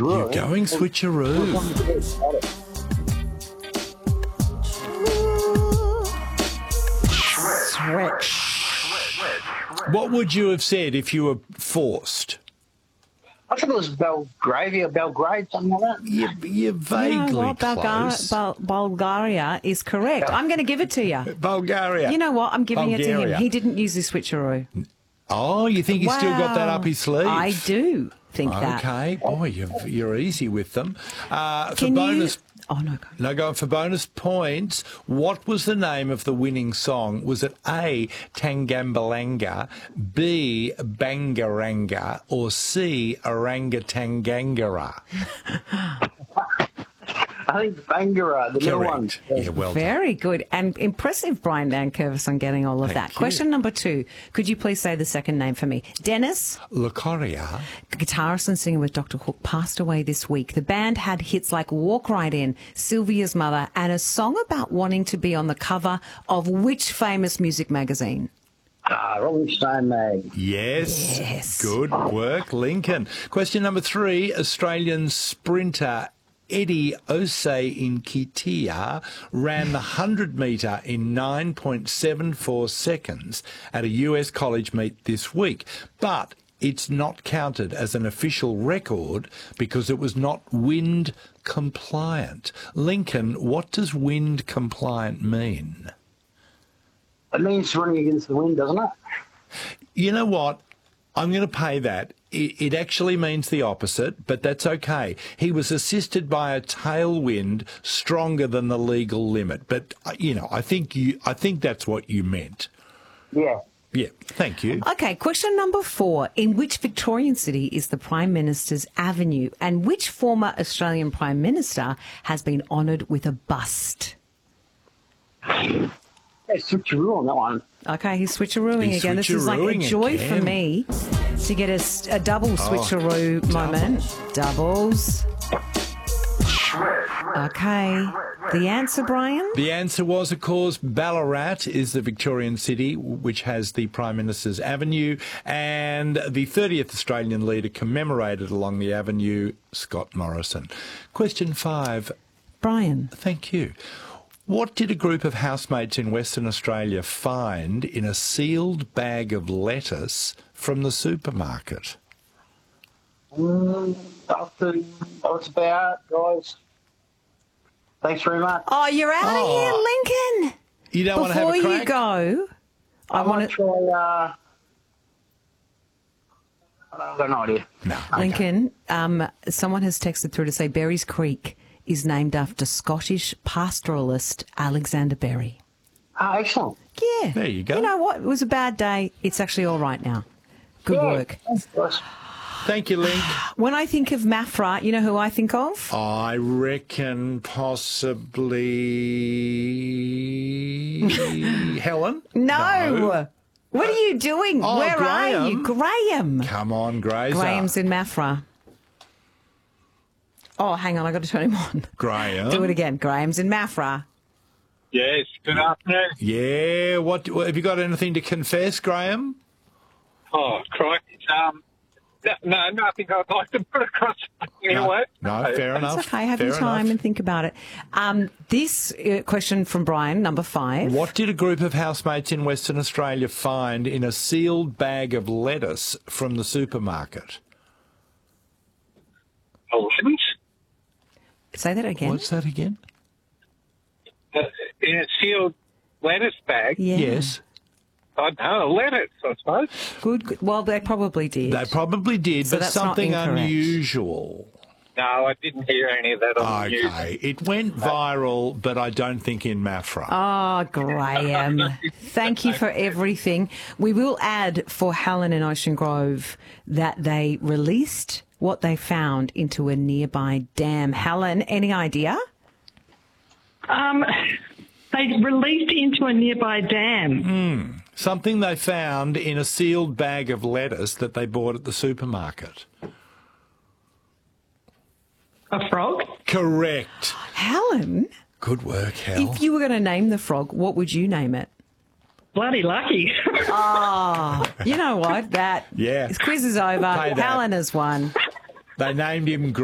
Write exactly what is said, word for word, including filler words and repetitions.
switcheroo. You're going switcheroo. What would you have said if you were forced? I think it was Belgravia, Belgrade, something like that. You're, you're vaguely You know what? close. Bulgar- Bul- Bulgaria is correct. I'm going to give it to you. Bulgaria. You know what? I'm giving it to Bulgaria. him. He didn't use his switcheroo. Oh, you think he's still got that Wow. up his sleeve? I do think that. Okay. Boy, you're, you're easy with them. Uh, for Can bonus... you... Oh, no, go. No, going for bonus points. What was the name of the winning song? Was it A, Tangambalanga, B, Bangaranga, or C, Orangatangangara? I think Bangara, the little one. Correct. Yeah, well done. Very good and impressive, Brian Dankervis, on getting all of Thank that. you. Question number two. Could you please say the second name for me? Dennis, Locoria. guitarist and singer with Doctor Hook, passed away this week. The band had hits like Walk Right In, Sylvia's Mother, and a song about wanting to be on the cover of which famous music magazine? Ah, Rolling Stone mag. Yes. Yes. Good work, Lincoln. Question number three. Australian sprinter Eddie Osei Nketiah ran the one hundred metre in nine point seven four seconds at a U S college meet this week. But it's not counted as an official record because it was not wind compliant. Lincoln, what does wind compliant mean? It means running against the wind, doesn't it? You know what? I'm going to pay that. It, it actually means the opposite, but that's okay. He was assisted by a tailwind stronger than the legal limit. But, uh, you know, I think you, I think that's what you meant. Yeah. Yeah, thank you. Okay, question number four. In which Victorian city is the Prime Minister's Avenue, and which former Australian Prime Minister has been honoured with a bust? Yeah, switcheroo on that one. Okay, he's switcherooing He's again. This is like a switcherooing joy again. for me to get a, s- a double switcheroo moment. Doubles. Okay. The answer, Brian? The answer was, of course, Ballarat is the Victorian city which has the Prime Minister's Avenue, and the thirtieth Australian leader commemorated along the avenue, Scott Morrison. Question five. Brian. Thank you. What did a group of housemates in Western Australia find in a sealed bag of lettuce from the supermarket? Mm, that's what it's about, guys. Thanks very much. Oh, you're out Oh. of here, Lincoln. You don't want to have Before a crack? you go, I I want might to... try, uh... I've got no idea. No. Lincoln, um, someone has texted through to say Berries Creek is named after Scottish pastoralist Alexander Berry. Ah, excellent. Yeah. There you go. You know what? It was a bad day. It's actually all right now. Good Yeah. work. Thanks, guys. Thank you, Link. When I think of Mafra, you know who I think of? I reckon possibly Helen. No. What are you doing? Oh, Where are you? Graham. Graham. Come on, Grazer. Graham's in Mafra. Oh, hang on. I got to turn him on. Graham. Do it again. Graham's in Mafra. Yes, good afternoon. Yeah. What, what have you got? Anything to confess, Graham? Oh, crikey. Um, no, no, nothing I'd like to put across anyway. No, no, fair enough. It's okay. Have fair your time enough. and think about it. Um, this uh, question from Brian, number five. What did a group of housemates in Western Australia find in a sealed bag of lettuce from the supermarket? Elephants? Say that again. What's that again? Uh, in a sealed lettuce bag? Yeah. Yes. I don't know, lettuce, I suppose. Good, good. Well, they probably did. They probably did, So but that's not something incorrect. unusual. No, I didn't hear any of that on the news. Okay. It went viral, but I don't think in Mafra. Oh, Graham. Thank you for everything. We will add for Helen and Ocean Grove that they released what they found into a nearby dam. Helen, any idea? Um, they released into a nearby dam. Something they found in a sealed bag of lettuce that they bought at the supermarket. A frog? Correct. Helen, Good work, Hal. if you were going to name the frog, what would you name it? Bloody lucky. You know what? That Yeah. This quiz is over. Pay that. Helen has won. They named him